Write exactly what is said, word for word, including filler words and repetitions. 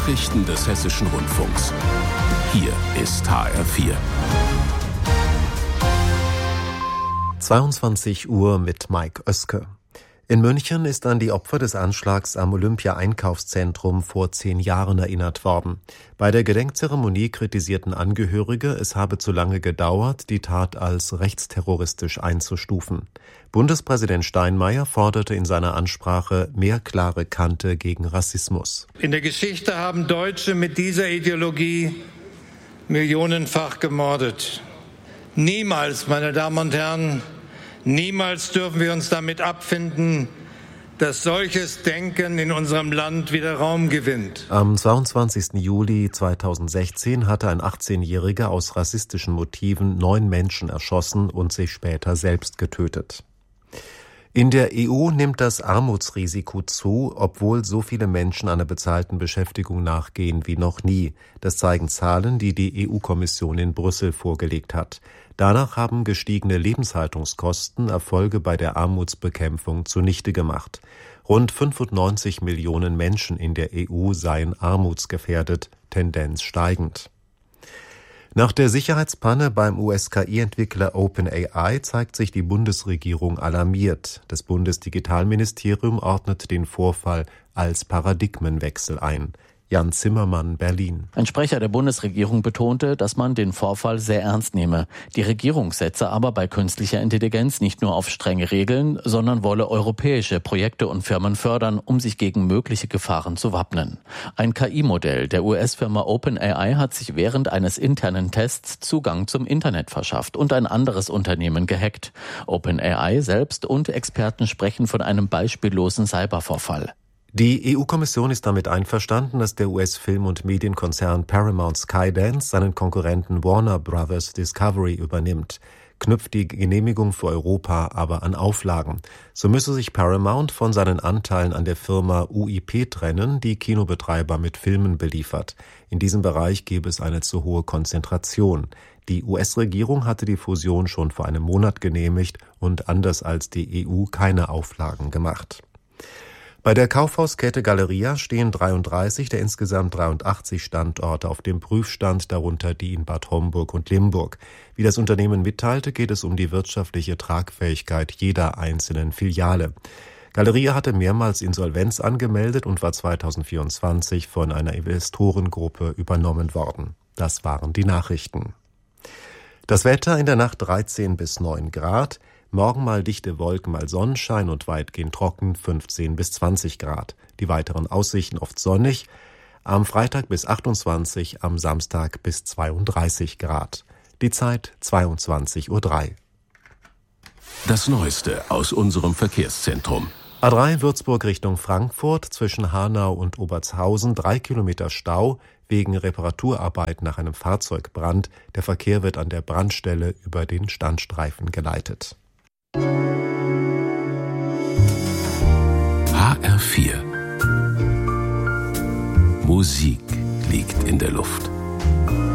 Nachrichten des Hessischen Rundfunks. Hier ist H R vier. zweiundzwanzig Uhr mit Mike Oeske. In München ist an die Opfer des Anschlags am Olympia-Einkaufszentrum vor zehn Jahren erinnert worden. Bei der Gedenkzeremonie kritisierten Angehörige, es habe zu lange gedauert, die Tat als rechtsterroristisch einzustufen. Bundespräsident Steinmeier forderte in seiner Ansprache mehr klare Kante gegen Rassismus. In der Geschichte haben Deutsche mit dieser Ideologie millionenfach gemordet. Niemals, meine Damen und Herren, niemals dürfen wir uns damit abfinden, dass solches Denken in unserem Land wieder Raum gewinnt. Am zweiundzwanzigsten Juli zweitausendsechzehn hatte ein achtzehnjähriger aus rassistischen Motiven neun Menschen erschossen und sich später selbst getötet. In der E U nimmt das Armutsrisiko zu, obwohl so viele Menschen einer bezahlten Beschäftigung nachgehen wie noch nie. Das zeigen Zahlen, die die E U-Kommission in Brüssel vorgelegt hat. Danach haben gestiegene Lebenshaltungskosten Erfolge bei der Armutsbekämpfung zunichte gemacht. Rund fünfundneunzig Millionen Menschen in der E U seien armutsgefährdet, Tendenz steigend. Nach der Sicherheitspanne beim U S-K I-Entwickler OpenAI zeigt sich die Bundesregierung alarmiert. Das Bundesdigitalministerium ordnet den Vorfall als Paradigmenwechsel ein. Jan Zimmermann, Berlin. Ein Sprecher der Bundesregierung betonte, dass man den Vorfall sehr ernst nehme. Die Regierung setze aber bei künstlicher Intelligenz nicht nur auf strenge Regeln, sondern wolle europäische Projekte und Firmen fördern, um sich gegen mögliche Gefahren zu wappnen. Ein K I-Modell der U S-Firma OpenAI hat sich während eines internen Tests Zugang zum Internet verschafft und ein anderes Unternehmen gehackt. OpenAI selbst und Experten sprechen von einem beispiellosen Cybervorfall. Die E U-Kommission ist damit einverstanden, dass der U S-Film- und Medienkonzern Paramount Skydance seinen Konkurrenten Warner Brothers Discovery übernimmt, knüpft die Genehmigung für Europa aber an Auflagen. So müsse sich Paramount von seinen Anteilen an der Firma U I P trennen, die Kinobetreiber mit Filmen beliefert. In diesem Bereich gäbe es eine zu hohe Konzentration. Die U S-Regierung hatte die Fusion schon vor einem Monat genehmigt und anders als die E U keine Auflagen gemacht. Bei der Kaufhauskette Galeria stehen dreiunddreißig der insgesamt dreiundachtzig Standorte auf dem Prüfstand, darunter die in Bad Homburg und Limburg. Wie das Unternehmen mitteilte, geht es um die wirtschaftliche Tragfähigkeit jeder einzelnen Filiale. Galeria hatte mehrmals Insolvenz angemeldet und war zweitausendvierundzwanzig von einer Investorengruppe übernommen worden. Das waren die Nachrichten. Das Wetter in der Nacht dreizehn bis neun Grad. Morgen mal dichte Wolken, mal Sonnenschein und weitgehend trocken, fünfzehn bis zwanzig Grad. Die weiteren Aussichten oft sonnig. Am Freitag bis achtundzwanzig, am Samstag bis zweiunddreißig Grad. Die Zeit zweiundzwanzig Uhr drei. Das Neueste aus unserem Verkehrszentrum. A drei Würzburg Richtung Frankfurt, zwischen Hanau und Obertshausen, drei Kilometer Stau wegen Reparaturarbeit nach einem Fahrzeugbrand. Der Verkehr wird an der Brandstelle über den Standstreifen geleitet. H R vier. Musik liegt in der Luft.